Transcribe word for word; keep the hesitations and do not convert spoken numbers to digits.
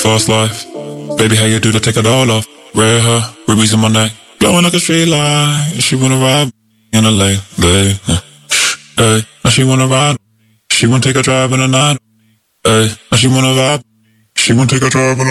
fast life. Baby, how you do to take it all off? Red hair, rubies in my neck, glowing like a street light. She wanna ride in a late, babe. Hey, now she wanna ride. She wanna take a drive in the night. Hey, now she wanna vibe. She wanna take a drive in the